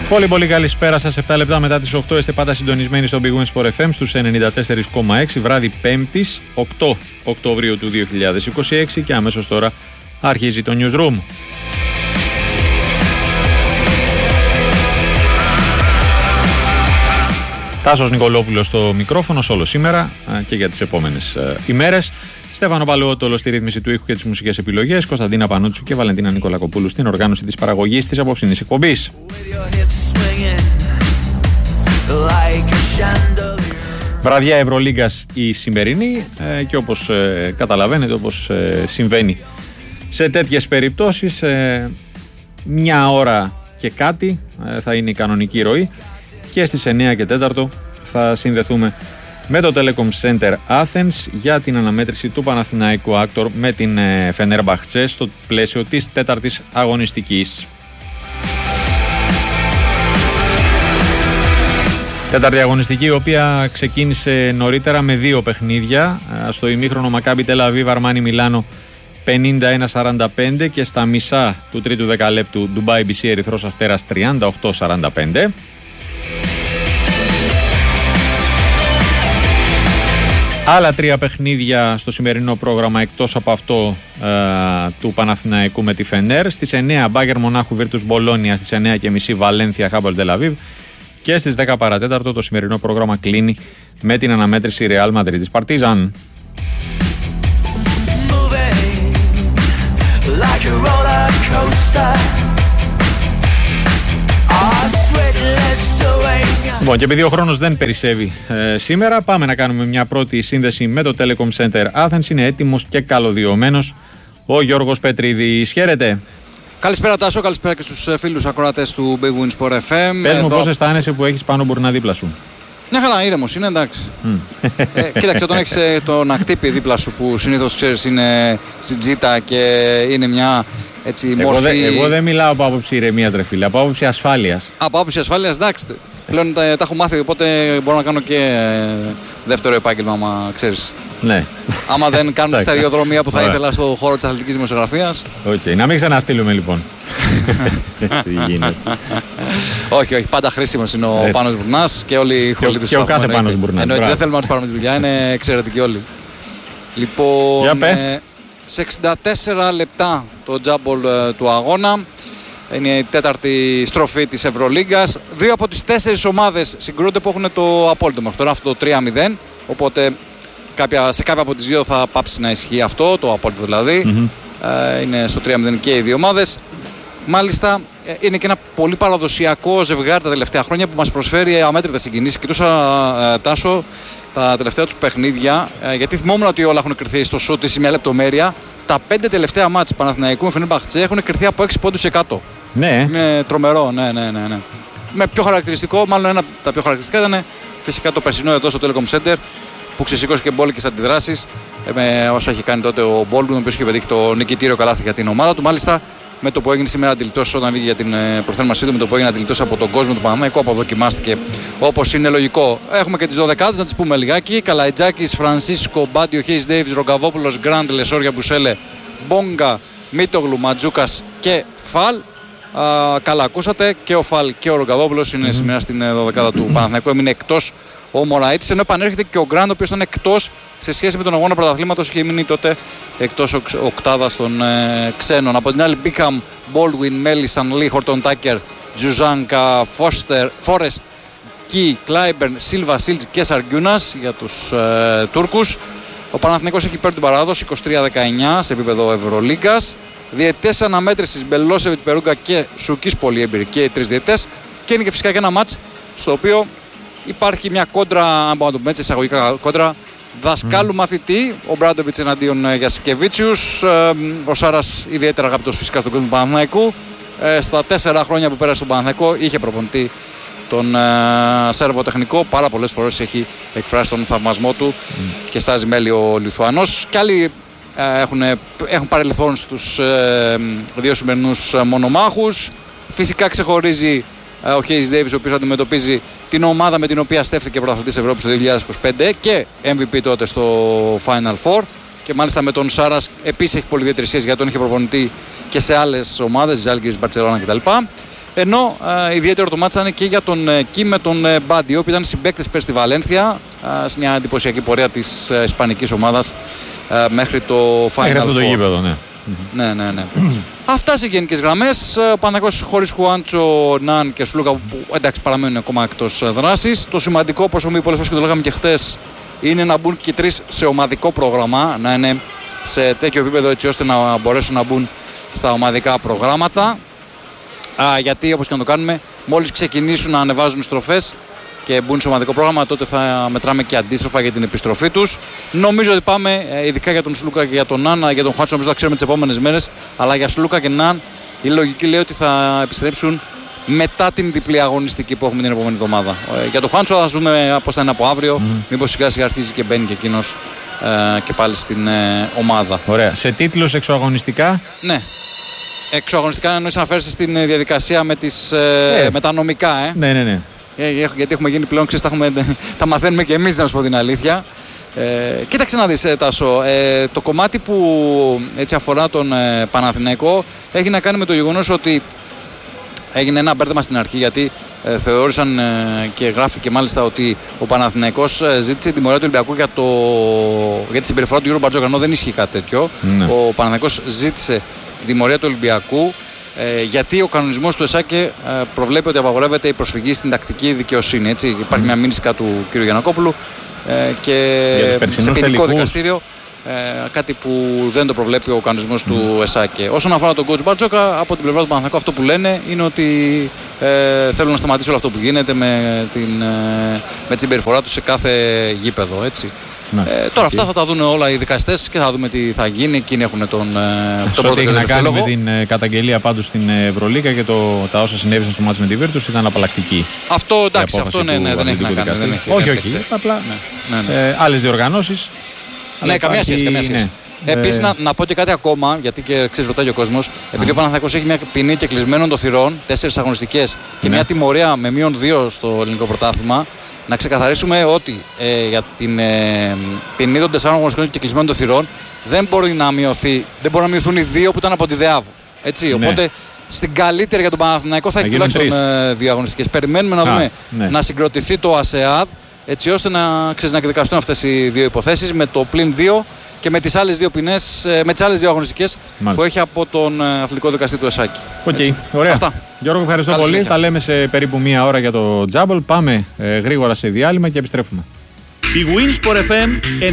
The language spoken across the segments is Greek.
Πολύ καλησπέρα σας. 7 λεπτά μετά τις 8 είστε πάντα συντονισμένοι στο Big Win Sport FM στους 94,6 βράδυ 5ης 8 Οκτωβρίου του 2026 και αμέσως τώρα αρχίζει το Newsroom. Τάσος Νικολόπουλος στο μικρόφωνο όλο σήμερα και για τις επόμενες ημέρες. Στέφανο Παλαιότολο στη ρύθμιση του ήχου και τις μουσικές επιλογές. Κωνσταντίνα Πανούτσου και Βαλεντίνα Νικολακοπούλου στην οργάνωση της παραγωγής της απόψινής εκπομπής. Βραδιά Ευρωλίγκας η σημερινή και όπως καταλαβαίνετε, όπως συμβαίνει σε τέτοιες περιπτώσεις, μια ώρα και κάτι θα είναι η κανονική ροή και στις 9 και 4 θα συνδεθούμε με το Telecom Center Athens για την αναμέτρηση του Παναθηναϊκού Άκτορ με την Φενέρμπαχτσε στο πλαίσιο της τέταρτης αγωνιστικής. Τέταρτη αγωνιστική, η οποία ξεκίνησε νωρίτερα με δύο παιχνίδια. Στο ημίχρονο Μακάμπι Τελ-Αβίβ Αρμάνι Μιλάνο 51-45 και στα μισά του τρίτου δεκαλέπτου Ντουμπάι BC Ερυθρός Αστέρας 38-45. Άλλα τρία παιχνίδια στο σημερινό πρόγραμμα εκτός από αυτό του Παναθηναϊκού με τη Φενέρ. Στις 9 Μπάγερ Μονάχου Βίρτους Μπολόνια, στις 9.30 Βαλένθια Χάμπολ Τελ-Αβίβ και στις 10 παρατέταρτο το σημερινό πρόγραμμα κλείνει με την αναμέτρηση Ρεάλ Μαδρίτης Παρτίζαν. Λοιπόν, και επειδή ο χρόνος δεν περισσεύει σήμερα, πάμε να κάνουμε μια πρώτη σύνδεση με το Telecom Center Athens. Είναι έτοιμος και καλωδιωμένος ο Γιώργος Πετρίδης. Χαίρετε. Καλησπέρα Τάσο, καλησπέρα και στους φίλους ακροατές του Big Win Sport FM. Πες μου πώς αισθάνεσαι που έχεις πάνω μπουρνά δίπλα σου. Μια χαρά, ήρεμος είναι, εντάξει. Κοίταξε, όταν έχεις τον ακτύπη δίπλα σου που συνήθως ξέρεις είναι στην τζίτα και είναι μια έτσι μόρφη... Εγώ δεν μιλάω από άποψη ηρεμίας ρε φίλε, από άποψη ασφάλειας. Από άποψη ασφάλειας, εντάξει. Πλέον τα έχω μάθει, οπότε μπορώ να κάνω και δεύτερο επάγγελμα, άμα ξέρεις. Ναι. Άμα δεν κάνουν τη σταδιοδρομία που θα ήθελα στον χώρο της αθλητικής δημοσιογραφίας. Okay. Να μην ξαναστείλουμε λοιπόν. Τι γίνεται. Όχι, πάντα χρήσιμος είναι ο Πάνος Μπουρνάς και όλοι οι χολοί του. Και ο κάθε Πάνος Μπουρνάς. Εννοείται, δεν θέλουμε να τους πάρουμε τη δουλειά, είναι εξαιρετικοί όλοι. Λοιπόν, σε 64 λεπτά το τζάμπολ του αγώνα. Είναι η τέταρτη στροφή της Ευρωλίγκας. Δύο από τις 4 ομάδες συγκρούνται που έχουν το απόλυτο μέχρι τώρα, αυτό το 3-0. Οπότε σε κάποια από τις δύο θα πάψει να ισχύει αυτό, το απόλυτο δηλαδή. Είναι στο 3-0 και οι δύο ομάδες. Μάλιστα είναι και ένα πολύ παραδοσιακό ζευγάρι τα τελευταία χρόνια που μας προσφέρει αμέτρητες συγκινήσεις. Κοιτούσα, Τάσο, τα τελευταία τους παιχνίδια, γιατί θυμόμουν ότι όλα έχουν κρυθεί στο σούτ σε μια λεπτομέρεια. Τα 5 τελευταία μάτς Παναθηναϊκού με Φενέρμπαχτσε έχουν κρυθεί από 6 πόντους σε κάτω. Ναι. Είναι τρομερό, ναι. Με πιο χαρακτηριστικό, μάλλον ένα από τα πιο χαρακτηριστικά ήταν φυσικά το περσινό εδώ στο Telecom Center που ξεσήκωσε και μπόλικες αντιδράσεις με όσα έχει κάνει τότε ο Μπόλγκουν, ο οποίος είχε πετύχει το νικητήριο καλάθι για την ομάδα του. Μάλιστα με το που έγινε σήμερα αντιλητός όταν βγήκε για την προθέρμανσή του, με το που έγινε αντιλητός από τον κόσμο του Παναθηναϊκού, αποδοκιμάστηκε όπως είναι λογικό. Έχουμε και τις 12, να τις πούμε λιγάκι. Καλαϊτζάκης, Φρανσίσκο, Μπάντιο, Χέις Ντέιβις, Ρογκαβόπουλος, Γκραντ, Λεσόρια, Μπουσέλε, Μπόγκα, Μίτογλου, Ματζούκας και Φαλ. Καλά ακούσατε, και ο Φαλ και ο Ρογκαβόπουλος είναι σήμερα στην 12 του Παναθηναϊκού. Έμεινε εκτός ο Μωραΐτης, ενώ επανέρχεται και ο Γκραντ, ο οποίος ήταν εκτός σε σχέση με τον αγώνα πρωταθλήματος, είχε μείνει τότε εκτός οκτάδας των ξένων. Από την άλλη, Μπίκαμ, Μπόλτουιν, Μέλισαν, Λί, Χορτον Τάκερ, Τζουζάνκα, Φόρεστ, Κι, Κλάιμπερν, Σίλβα, Σίλτζ και Σαργιούνας για τους Τούρκους. Ο Παναθηναϊκός έχει παίρνει την παράδοση 23-19 σε επίπεδο Ευρωλίγκας. Διαιτητές αναμέτρησης Μπελόσεβιτ, Περούγκα και Σουκής, πολύ έμπειροι και οι τρεις διαιτητές. Και είναι και φυσικά και ένα μάτς στο οποίο υπάρχει μια κόντρα, αν μπορούμε να το πούμε έτσι, εισαγωγικά κόντρα δασκάλου μαθητή. Ο Μπράντοβιτς εναντίον Γιασικεβίτσιους. Ο Σάρας ιδιαίτερα αγαπητός φυσικά στον κόσμο του Παναθηναϊκού. Στα 4 χρόνια που πέρασε στον Παναθηναϊκό είχε προπονητή τον Σέρβο τεχνικό. Πάρα πολλές φορές έχει εκφράσει τον θαυμασμό του και στάζει μέλη ο Λιθουανός. Και άλλοι έχουν παρελθόν στους δύο σημερινούς μονομάχους. Φυσικά ξεχωρίζει ο Χέις Ντέιβις, ο οποίος αντιμετωπίζει την ομάδα με την οποία στέφθηκε πρωταθλητής Ευρώπης το 2025 και MVP τότε στο Final Four. Και μάλιστα με τον Σάρας επίσης έχει πολύ ιδιαίτερες σχέσεις, γιατί τον είχε προπονητή και σε άλλες ομάδες, Ζάλγκιρις, Μπαρτσελόνα κτλ. Ενώ ιδιαίτερο το μάτς ήταν και για τον Κι με τον Μπάντι, οι οποίοι ήταν συμπαίκτες πέρσι στη Βαλένθια, σε μια εντυπωσιακή πορεία της ισπανικής ομάδας μέχρι το Final Four. Αυτό το γήπεδο, ναι. Ναι. Αυτά σε γενικές γραμμές. Ο Παναθηναϊκός χωρίς Χουάντσο, Ναν και Σλούκα, που εντάξει παραμένουν ακόμα εκτός δράσης. Το σημαντικό, όπως πολλές φορές και το λέγαμε και χτες, είναι να μπουν και οι τρεις σε ομαδικό πρόγραμμα, να είναι σε τέτοιο επίπεδο έτσι ώστε να μπορέσουν να μπουν στα ομαδικά προγράμματα. Γιατί όπως και να το κάνουμε, μόλις ξεκινήσουν να ανεβάζουν στροφές και μπουν σε ομαδικό πρόγραμμα, τότε θα μετράμε και αντίστροφα για την επιστροφή τους. Νομίζω ότι πάμε, ειδικά για τον Σλούκα και για τον Ναν, για τον Χουάντσο νομίζω θα ξέρουμε τις επόμενες μέρες, αλλά για Σλούκα και Ναν η λογική λέει ότι θα επιστρέψουν μετά την διπλή αγωνιστική που έχουμε την επόμενη εβδομάδα. Για τον Χουάντσο θα δούμε πώς θα είναι από αύριο, μήπως σιγά σιγά αρχίζει και μπαίνει και εκείνος και πάλι στην ομάδα. Ωραία. Σε τίτλους εξωαγωνιστικά. Ναι. Εξωαγωνιστικά εννοείς να φέρεις στην διαδικασία με, με τα νομικά. Ναι. Γιατί έχουμε γίνει πλέον, τα μαθαίνουμε και εμείς, να σου πω την αλήθεια. Κοίταξε να δεις, Τάσο, το κομμάτι που έτσι αφορά τον Παναθηναϊκό έχει να κάνει με το γεγονός ότι έγινε ένα μπέρδεμα στην αρχή, γιατί θεώρησαν και γράφτηκε μάλιστα ότι ο Παναθηναϊκός ζήτησε τιμωρία του Ολυμπιακού για τη συμπεριφορά του Γιώργου Μπαρτζόκα, ενώ δεν ισχύει κάτι τέτοιο. Ναι. Ο Παναθηναϊκός ζήτησε τιμωρία του Ολυμπιακού γιατί ο κανονισμός του ΕΣΑΚΕ προβλέπει ότι απαγορεύεται η προσφυγή στην τακτική δικαιοσύνη. Έτσι. Υπάρχει μια μήνυση του κ. Γιαννακόπουλου και σε ποινικό δικαστήριο, κάτι που δεν το προβλέπει ο κανονισμός του ΕΣΑΚΕ. Όσον αφορά τον coach Μπαρτζόκα, από την πλευρά του Παναθηναϊκού αυτό που λένε είναι ότι θέλουν να σταματήσει όλο αυτό που γίνεται με τη συμπεριφορά του σε κάθε γήπεδο. Έτσι. Τώρα αυτά θα τα δουν όλα οι δικαστές και θα δούμε τι θα γίνει. Εκείνοι έχουν τον πρώτο και να κάνει με την καταγγελία πάντως στην Ευρωλίγα και τα όσα συνέβησαν στο μάτς με τη Βίρτους ήταν απαλλακτική. Αυτό εντάξει, αυτό δεν έχει να κάνει. Όχι, απλά άλλες διοργανώσεις. Ναι, καμία σχέση. Ναι. Επίσης να πω και κάτι ακόμα, γιατί και ξέρεις ρωτάει ο κόσμος, επειδή ο Παναθηναϊκός έχει μια ποινή και κλεισμένων των θυρών, 4 αγωνιστικές και μια τιμωρία με -2 στο ελληνικό πρωτάθλημα. Να ξεκαθαρίσουμε ότι για την ποινή των 4 αγωνιστικών και κλεισμένων των θυρών δεν μπορεί να μειωθούν οι 2 που ήταν από τη ΔΕΑΒ. Έτσι, οπότε στην καλύτερη για τον Παναθηναϊκό θα έχει τουλάχιστον 2 αγωνιστικές. Περιμένουμε να δούμε να συγκροτηθεί το ΑΣΕΑΔ, έτσι ώστε να εκδικαστούν αυτές οι 2 υποθέσεις με το +2 και με τις άλλες 2 ποινές, με τις άλλες 2 αγωνιστικές που έχει από τον αθλητικό δικαστή του ΕΣΑΚΗ. Ωραία. Αυτά. Γιώργο, ευχαριστώ πολύ. Συνέχεια. Τα λέμε σε περίπου 1 ώρα για το Τζάμπολ. Πάμε γρήγορα σε διάλειμμα και επιστρέφουμε. Η Winsport FM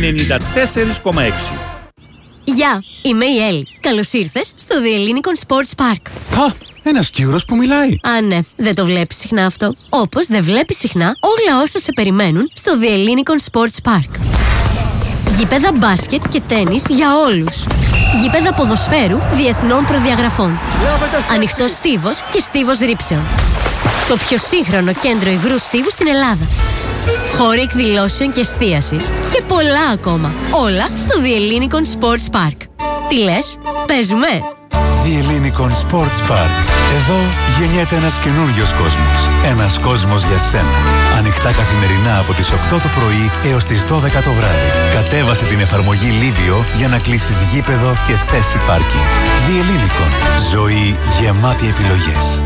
94,6. Γεια, είμαι η Έλλη. Καλώς ήρθες στο The Hellinikon Sports Park. Ένας Κύρος που μιλάει. Α, ναι, δεν το βλέπεις συχνά αυτό. Όπως δεν βλέπεις συχνά όλα όσα σε περιμένουν στο The Hellinikon Sports Park. Γήπεδα μπάσκετ και τένις για όλους. Γήπεδα ποδοσφαίρου διεθνών προδιαγραφών. Ανοιχτός στίβος και στίβος ρήψεων. Το πιο σύγχρονο κέντρο υγρού στίβου στην Ελλάδα. Χώροι εκδηλώσεων και εστίασης. Και πολλά ακόμα. Όλα στο The Hellinikon Sports Park. Τι λες, παίζουμε? The Hellinikon Sports Park. Εδώ γεννιέται ένας καινούριος κόσμος. Ένας κόσμος για σένα. Ανοιχτά καθημερινά από τις 8 το πρωί έως τις 12 το βράδυ. Κατέβασε την εφαρμογή Livio για να κλείσεις γήπεδο και θέση πάρκινγκ. The Hellinikon. Ζωή γεμάτη επιλογές.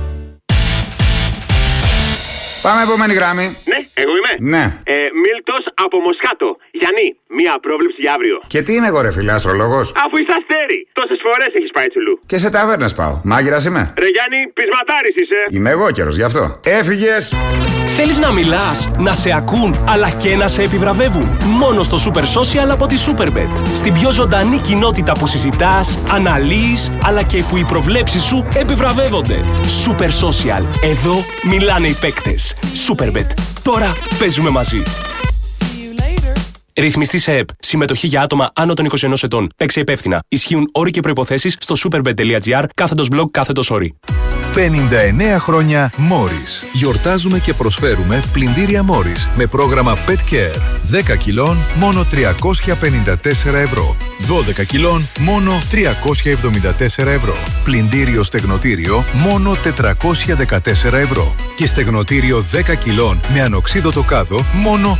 Πάμε επόμενη γράμμη. Ναι, εγώ είμαι. Ναι. Μίλτος από Μοσχάτο. Γιάννη, μία πρόβλεψη για αύριο. Και τι είμαι εγώ, ρε φίλε, αστρολόγος? Αφού είσαι αστέρι. Τόσες φορές έχεις πάει τσουλού. Και σε ταβέρνες πάω. Μάγειρας είμαι. Ρε Γιάννη, πεισματάρης είσαι. Είμαι εγώ καιρος, γι' αυτό. Έφυγες. Θέλεις να μιλάς, να σε ακούν, αλλά και να σε επιβραβεύουν? Μόνο στο Super Social από τη Superbet. Στην πιο ζωντανή κοινότητα που συζητάς, αναλύεις, αλλά και που οι προβλέψεις σου επιβραβεύονται. Super Social. Εδώ μιλάνε οι παίκτες. Superbet. Τώρα παίζουμε μαζί. Ρυθμιστή σε ΕΠ. Συμμετοχή για άτομα άνω των 21 ετών. Παίξε υπεύθυνα. Ισχύουν όροι και προϋποθέσεις στο superbet.gr/blog/όροι. 59 χρόνια Morris. Γιορτάζουμε και προσφέρουμε πλυντήρια Morris με πρόγραμμα Pet Care. 10 κιλών μόνο 354 ευρώ. 12 κιλών μόνο 374 ευρώ. Πλυντήριο στεγνοτήριο μόνο 414 ευρώ. Και στεγνοτήριο 10 κιλών με ανοξίδωτο κάδο μόνο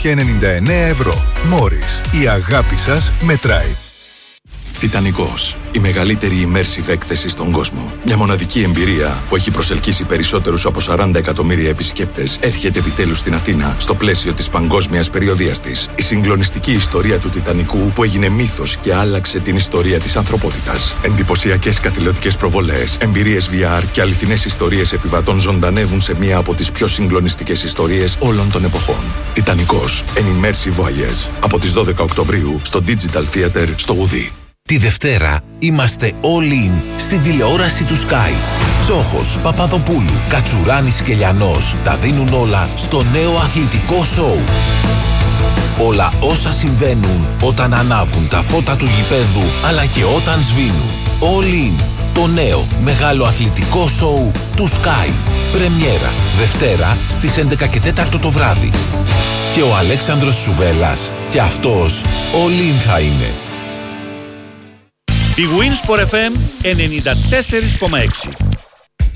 399 ευρώ. Morris. Η αγάπη σας μετράει. Τιτανικός. η μεγαλύτερη immersive έκθεση στον κόσμο. Μια μοναδική εμπειρία που έχει προσελκύσει περισσότερους από 40 εκατομμύρια επισκέπτες έρχεται επιτέλους στην Αθήνα στο πλαίσιο της παγκόσμιας περιοδείας της. Η συγκλονιστική ιστορία του Τιτανικού που έγινε μύθος και άλλαξε την ιστορία της ανθρωπότητας. Εντυπωσιακές καθηλωτικές προβολές, εμπειρίες VR και αληθινές ιστορίες επιβατών ζωντανεύουν σε μία από τις πιο συγκλονιστικές ιστορίες όλων των εποχών. Τιτανικός, an immersive voyage. Από τις 12 Οκτωβρίου στο Digital Theater στο Ουδί. Τη Δευτέρα είμαστε all in στην τηλεόραση του Sky. Τσόχος, Παπαδοπούλου, Κατσουράνης και Λιανός τα δίνουν όλα στο νέο αθλητικό σοου. Όλα όσα συμβαίνουν όταν ανάβουν τα φώτα του γηπέδου αλλά και όταν σβήνουν. All in, το νέο μεγάλο αθλητικό σοου του Sky. Πρεμιέρα Δευτέρα στις 11:04 το βράδυ. Και ο Αλέξανδρος Σουβέλλας και αυτός all in θα είναι. Η Winsport FM 94,6.